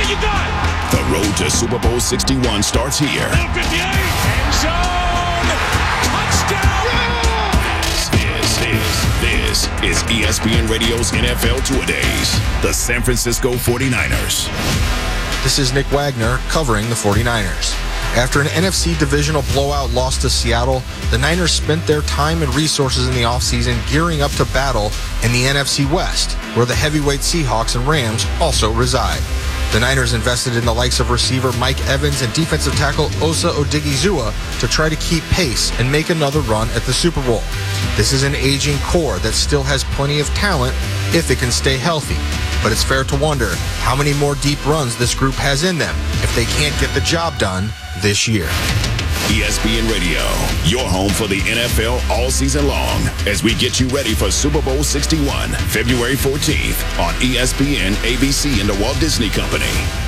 you got? The road to Super Bowl 61 starts here. 58, end zone, touchdown! This is ESPN Radio's NFL Two-A-Days. The San Francisco 49ers. This is Nick Wagner covering the 49ers. After an NFC divisional blowout loss to Seattle, the Niners spent their time and resources in the offseason gearing up to battle in the NFC West, where the heavyweight Seahawks and Rams also reside. The Niners invested in the likes of receiver Mike Evans and defensive tackle Osa Odigizua to try to keep pace and make another run at the Super Bowl. This is an aging core that still has plenty of talent if it can stay healthy. But it's fair to wonder how many more deep runs this group has in them if they can't get the job done this year. ESPN Radio, your home for the NFL all season long as we get you ready for Super Bowl 61, February 14th on ESPN, ABC, and the Walt Disney Company.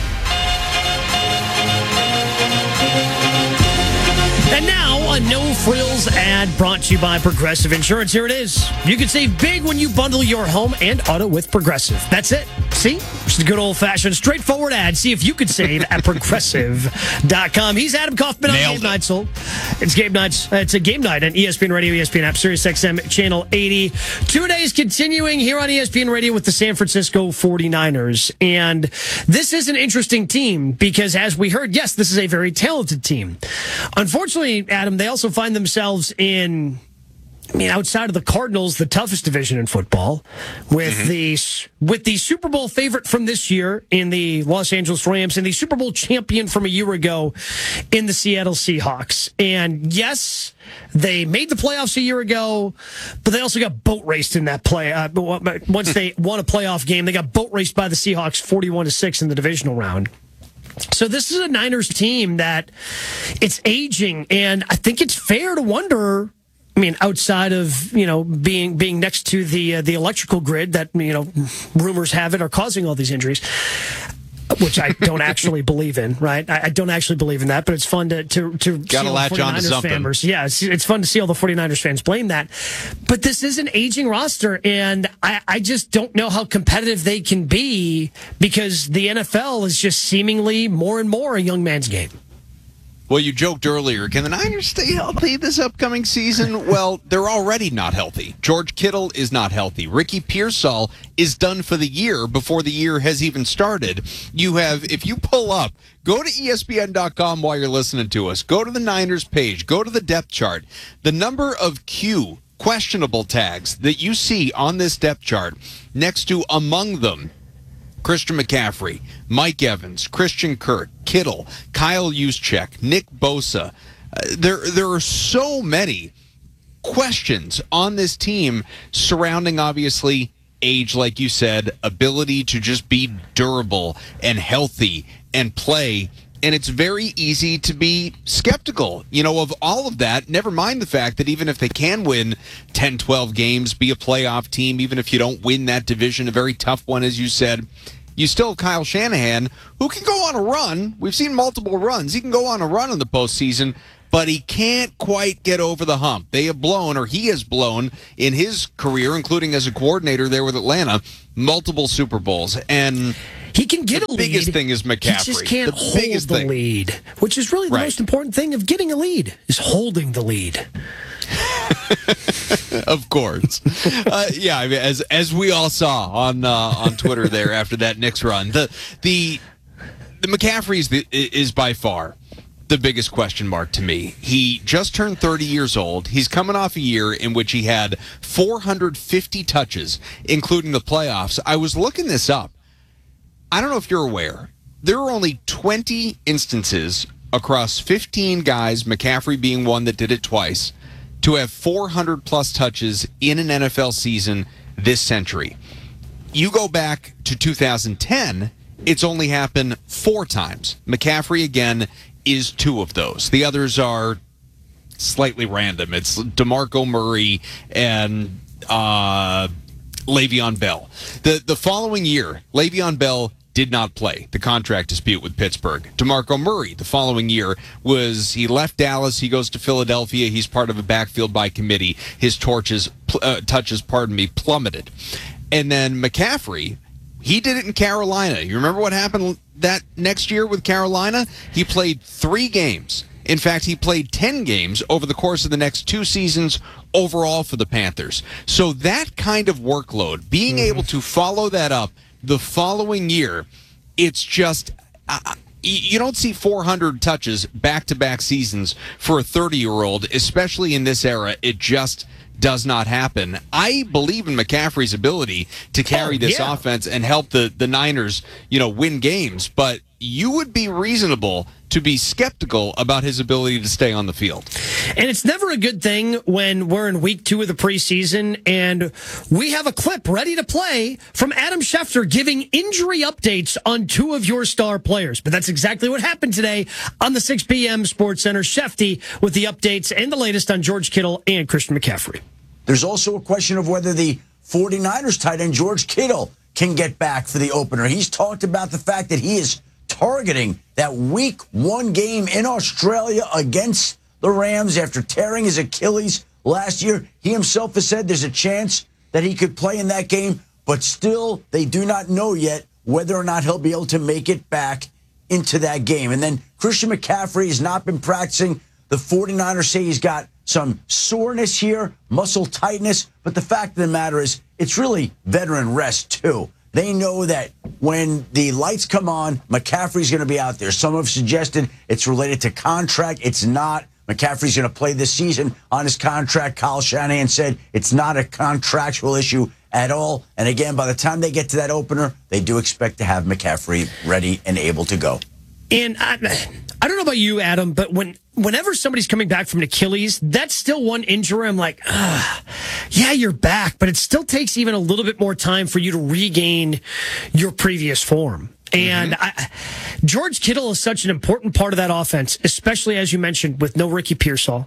And now, a no-frills ad brought to you by Progressive Insurance. Here it is. You can save big when you bundle your home and auto with Progressive. That's it. See? Just a good old-fashioned, straightforward ad. See if you could save at Progressive.com. He's Adam Kaufman on Game Night. It's Game Nights. It's a Game Night on ESPN Radio, ESPN app, Sirius XM, Channel 80. 2 days continuing here on ESPN Radio with the San Francisco 49ers. And this is an interesting team because, as we heard, yes, this is a very talented team. Unfortunately, Adam, they also find themselves in, outside of the Cardinals, the toughest division in football, with the Super Bowl favorite from this year in the Los Angeles Rams and the Super Bowl champion from a year ago in the Seattle Seahawks. And yes, they made the playoffs a year ago, but they also got boat raced in that play. Once they won a playoff game, they got boat raced by the Seahawks 41-6 in the divisional round. So this is a Niners team that it's aging, and I think it's fair to wonder, outside of, being next to the electrical grid that, rumors have it are causing all these injuries, which I don't actually believe in, right? I don't actually believe in that, but it's fun to gotta latch on to something. Fans. Yeah, it's fun to see all the 49ers fans blame that. But this is an aging roster, and I just don't know how competitive they can be because the NFL is just seemingly more and more a young man's game. Well, you joked earlier, can the Niners stay healthy this upcoming season? Well, they're already not healthy. George Kittle is not healthy. Ricky Pearsall is done for the year before the year has even started. You have, if you pull up, go to ESPN.com while you're listening to us. Go to the Niners page. Go to the depth chart. The number of questionable tags that you see on this depth chart next to, among them, Christian McCaffrey, Mike Evans, Christian Kirk, Kittle, Kyle Juszczyk, Nick Bosa. There are so many questions on this team surrounding, obviously, age, like you said, ability to just be durable and healthy and play. And it's very easy to be skeptical, of all of that. Never mind the fact that even if they can win 10, 12 games, be a playoff team, even if you don't win that division, a very tough one, as you said, you still have Kyle Shanahan, who can go on a run. We've seen multiple runs. He can go on a run in the postseason, but he can't quite get over the hump. They have blown, or he has blown, in his career, including as a coordinator there with Atlanta, multiple Super Bowls. And he can get a lead. The biggest thing is McCaffrey. He just can't hold the lead, which is really the most important thing of getting a lead, is holding the lead. Of course. As we all saw on Twitter there after that Knicks run, the McCaffrey is by far the biggest question mark to me. He just turned 30 years old. He's coming off a year in which he had 450 touches, including the playoffs. I was looking this up. I don't know if you're aware. There are only 20 instances across 15 guys, McCaffrey being one that did it twice, to have 400-plus touches in an NFL season this century. You go back to 2010, it's only happened 4 times. McCaffrey, again, is 2 of those. The others are slightly random. It's DeMarco Murray and Le'Veon Bell. The following year, Le'Veon Bell did not play the contract dispute with Pittsburgh. DeMarco Murray, the following year, he left Dallas. He goes to Philadelphia. He's part of a backfield by committee. His touches plummeted. And then McCaffrey, He did it in Carolina. You remember what happened that next year with Carolina? He played 3 games. In fact, he played 10 games over the course of the next 2 seasons overall for the Panthers. So that kind of workload, being able to follow that up the following year, it's just... you don't see 400 touches back-to-back seasons for a 30-year-old, especially in this era. It just does not happen. I believe in McCaffrey's ability to carry this offense and help the Niners, win games, but you would be reasonable to be skeptical about his ability to stay on the field. And it's never a good thing when we're in week 2 of the preseason and we have a clip ready to play from Adam Schefter giving injury updates on 2 of your star players. But that's exactly what happened today on the 6 p.m. Sports Center. Shefty with the updates and the latest on George Kittle and Christian McCaffrey. There's also a question of whether the 49ers tight end George Kittle can get back for the opener. He's talked about the fact that he is targeting that week 1 game in Australia against the Rams after tearing his Achilles last year. He himself has said there's a chance that he could play in that game, but still they do not know yet whether or not he'll be able to make it back into that game. And then Christian McCaffrey has not been practicing. The 49ers say he's got some soreness here, muscle tightness, but the fact of the matter is it's really veteran rest too. They know that when the lights come on, McCaffrey's going to be out there. Some have suggested it's related to contract. It's not. McCaffrey's going to play this season on his contract. Kyle Shanahan said it's not a contractual issue at all. And again, by the time they get to that opener, they do expect to have McCaffrey ready and able to go. And I don't know about you, Adam, but whenever somebody's coming back from an Achilles, that's still one injury. I'm like, yeah, you're back, but it still takes even a little bit more time for you to regain your previous form. And George Kittle is such an important part of that offense, especially as you mentioned with no Ricky Pearsall.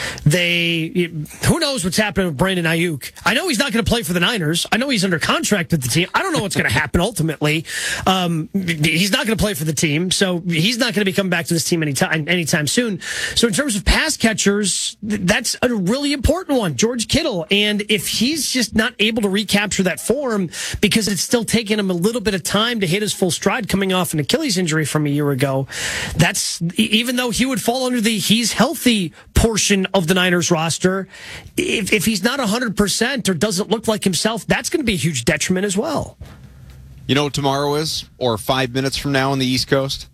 Who knows what's happening with Brandon Ayuk? I know he's not going to play for the Niners. I know he's under contract with the team. I don't know what's going to happen ultimately. He's not going to play for the team, so he's not going to be coming back to this team anytime soon. So in terms of pass catchers, that's a really important one, George Kittle. And if he's just not able to recapture that form because it's still taking him a little bit of time to hit his full stride coming off an Achilles injury from a year ago, that's even though he would fall under the he's healthy portion of the Niners roster, if he's not 100% or doesn't look like himself, that's going to be a huge detriment as well. You know what tomorrow is, or 5 minutes from now on the East Coast?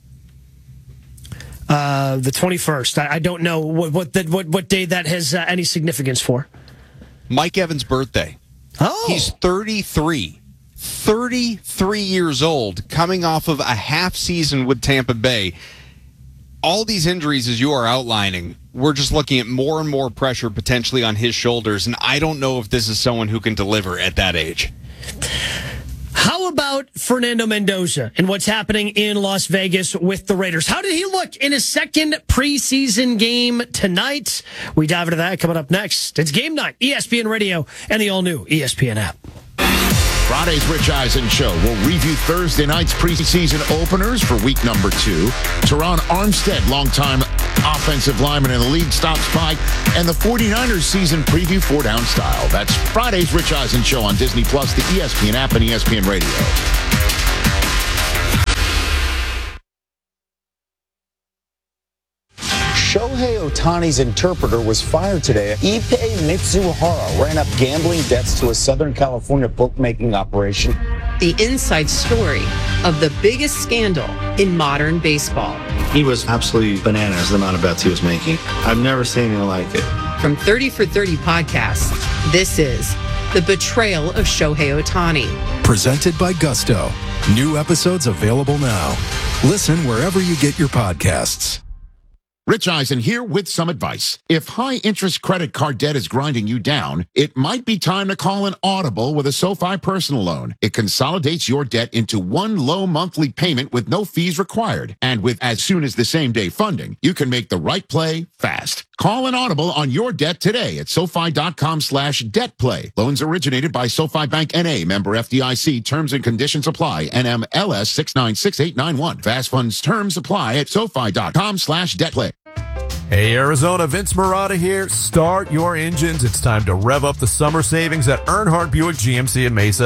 The 21st. I don't know what day that has any significance for. Mike Evans' birthday. Oh, he's 33. 33 years old, coming off of a half season with Tampa Bay. All these injuries, as you are outlining, we're just looking at more and more pressure potentially on his shoulders, and I don't know if this is someone who can deliver at that age. How about Fernando Mendoza and what's happening in Las Vegas with the Raiders? How did he look in his second preseason game tonight? We dive into that coming up next. It's Game Night, ESPN Radio, and the all-new ESPN app. Friday's Rich Eisen Show will review Thursday night's preseason openers for week number 2. Teron Armstead, longtime offensive lineman in the league, stops by, and the 49ers season preview 4-down style. That's Friday's Rich Eisen Show on Disney+, the ESPN app, and ESPN Radio. Shohei Ohtani's interpreter was fired today. Ippei Mitsuhara ran up gambling debts to a Southern California bookmaking operation. The inside story of the biggest scandal in modern baseball. He was absolutely bananas, the amount of bets he was making. I've never seen anything like it. From 30 for 30 podcasts, this is The Betrayal of Shohei Ohtani. Presented by Gusto. New episodes available now. Listen wherever you get your podcasts. Rich Eisen here with some advice. If high-interest credit card debt is grinding you down, it might be time to call an Audible with a SoFi personal loan. It consolidates your debt into one low monthly payment with no fees required. And with as soon as the same-day funding, you can make the right play fast. Call an Audible on your debt today at SoFi.com/debtplay. Loans originated by SoFi Bank N.A., member FDIC. Terms and conditions apply. NMLS 696891. Fast funds terms apply at SoFi.com/debtplay. Hey Arizona, Vince Marotta here. Start your engines. It's time to rev up the summer savings at Earnhardt Buick GMC in Mesa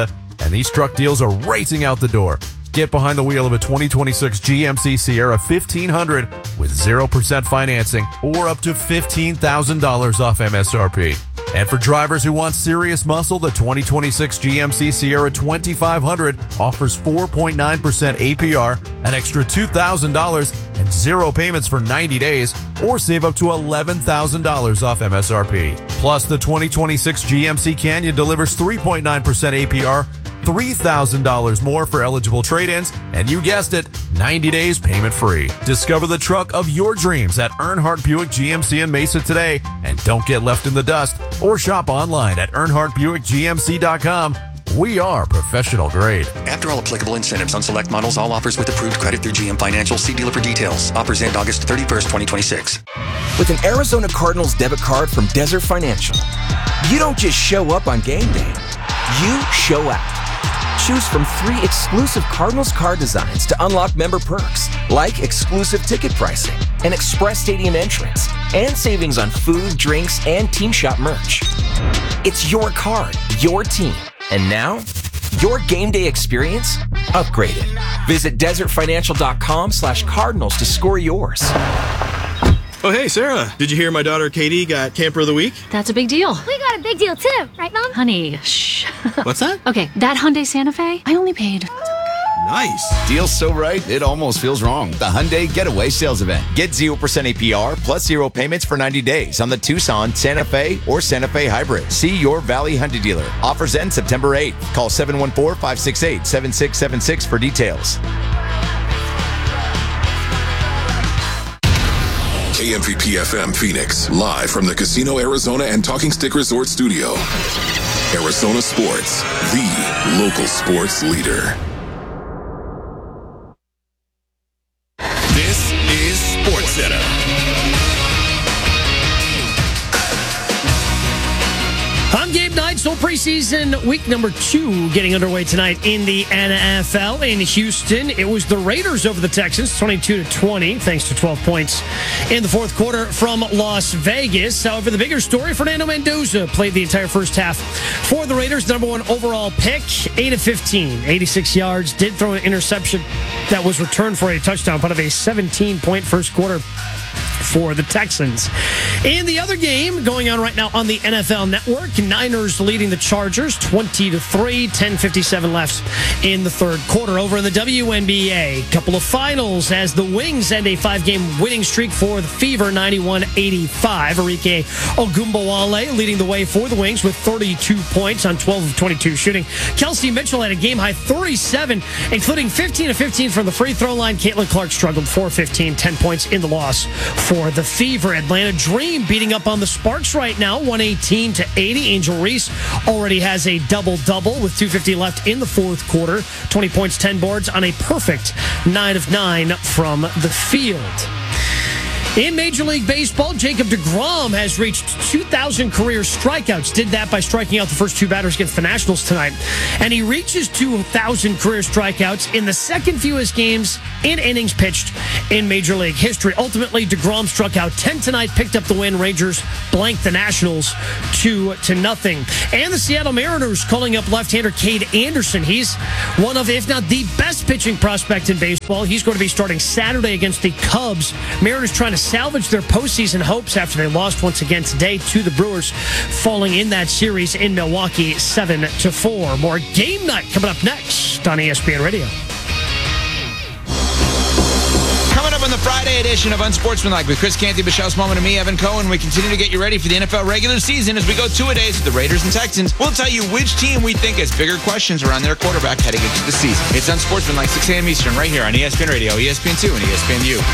and these truck deals are racing out the door. Get behind the wheel of a 2026 GMC Sierra 1500 with 0% financing or up to $15,000 off MSRP. And for drivers who want serious muscle, the 2026 GMC Sierra 2500 offers 4.9% APR, an extra $2,000, and 0 payments for 90 days, or save up to $11,000 off MSRP. Plus, the 2026 GMC Canyon delivers 3.9% APR, $3,000 more for eligible trade-ins, and you guessed it, 90 days payment-free. Discover the truck of your dreams at Earnhardt Buick GMC in Mesa today, and don't get left in the dust, or shop online at EarnhardtBuickGMC.com. We are professional grade. After all applicable incentives on select models, all offers with approved credit through GM Financial. See dealer for details. Offers end August 31st, 2026. With an Arizona Cardinals debit card from Desert Financial, you don't just show up on game day. You show out. Choose from 3 exclusive Cardinals card designs to unlock member perks, like exclusive ticket pricing, an express stadium entrance, and savings on food, drinks, and team shop merch. It's your card, your team, and now, your game day experience upgraded. Visit desertfinancial.com/Cardinals to score yours. Oh, hey, Sarah. Did you hear my daughter Katie got Camper of the Week? That's a big deal. We got a big deal too, right, Mom? Honey, shh. What's that? Okay, that Hyundai Santa Fe, I only paid. Nice. Deal's so right, it almost feels wrong. The Hyundai Getaway Sales Event. Get 0% APR plus 0 payments for 90 days on the Tucson, Santa Fe, or Santa Fe Hybrid. See your Valley Hyundai dealer. Offers end September 8th. Call 714-568-7676 for details. KMVP FM Phoenix, live from the Casino Arizona and Talking Stick Resort Studio. Arizona Sports, the local sports leader. This is SportsCenter. On game night, so preseason week number 2 getting underway tonight in the NFL in Houston. It was the Raiders over the Texans, 22-20, thanks to 12 points in the fourth quarter from Las Vegas. However, the bigger story, Fernando Mendoza played the entire first half for the Raiders, number 1 overall pick, 8 of 15, 86 yards, did throw an interception that was returned for a touchdown, part of a 17-point first quarter for the Texans. In the other game going on right now on the NFL Network, Niners leading the Chargers 20-3, 10:57 left in the third quarter. Over in the WNBA, couple of finals as the Wings end a 5-game winning streak for the Fever, 91-85. Arike Ogunbowale leading the way for the Wings with 32 points on 12 of 22 shooting. Kelsey Mitchell had a game-high 37, including 15 of 15 from the free throw line. Caitlin Clark struggled 4 of 15, 10 points in the loss for the Fever. Atlanta Dream beating up on the Sparks right now, 118-80. Angel Reese already has a double-double with 2:50 left in the fourth quarter. 20 points, 10 boards on a perfect 9 of 9 from the field. In Major League Baseball, Jacob deGrom has reached 2,000 career strikeouts. Did that by striking out the first 2 batters against the Nationals tonight. And he reaches 2,000 career strikeouts in the second fewest games in innings pitched in Major League history. Ultimately, deGrom struck out 10 tonight, picked up the win. Rangers blanked the Nationals 2-0. And the Seattle Mariners calling up left-hander Cade Anderson. He's one of, if not the best pitching prospect in baseball. He's going to be starting Saturday against the Cubs. Mariners trying to salvage their postseason hopes after they lost once again today to the Brewers, falling in that series in Milwaukee 7-4. More game night coming up next on ESPN Radio. Coming up on the Friday edition of Unsportsmanlike with Chris Canty, Michelle Smallman, and me, Evan Cohen, we continue to get you ready for the NFL regular season as we go 2-a-days with the Raiders and Texans. We'll tell you which team we think has bigger questions around their quarterback heading into the season. It's Unsportsmanlike, 6 a.m. Eastern, right here on ESPN Radio, ESPN2, and ESPNU.